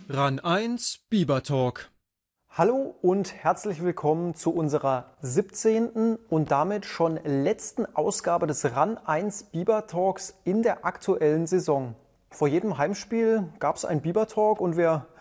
RAN 1 Biber Talk. Hallo und herzlich willkommen zu unserer 17. und damit schon letzten Ausgabe des RAN 1 Biber Talks in der aktuellen Saison. Vor jedem Heimspiel gab es einen Biber Talk und wir